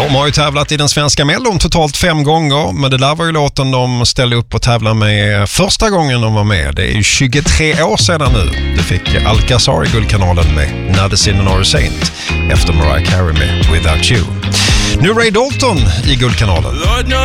De har ju tävlat i den svenska Mellon totalt 5 gånger, men det där var ju låten de ställde upp och tävla med första gången de var med. Det är ju 23 år sedan nu. Det fick Alcazar i Guldkanalen med Not a Sinner nor a Saint efter Mariah Carey med Without You. Nu Ray Dalton i Guldkanalen.